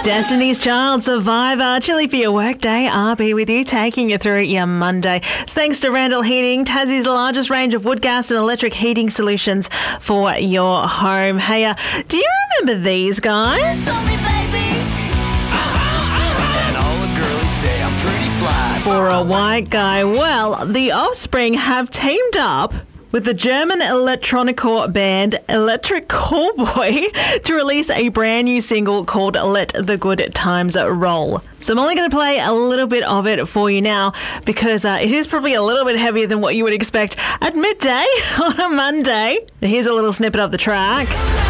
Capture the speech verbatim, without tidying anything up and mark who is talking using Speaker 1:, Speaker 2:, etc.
Speaker 1: Destiny's Child, Survivor, chilly for your workday. R B with you, taking you through your Monday. Thanks to Randall Heating, Tassie's largest range of wood, gas and electric heating solutions for your home. Hey, uh, do you remember these guys? For a white guy, well, the Offspring have teamed up with the German electronic band Electric Callboy to release a brand new single called Let the Good Times Roll. So I'm only going to play a little bit of it for you now because uh, it is probably a little bit heavier than what you would expect at midday on a Monday. Here's a little snippet of the track.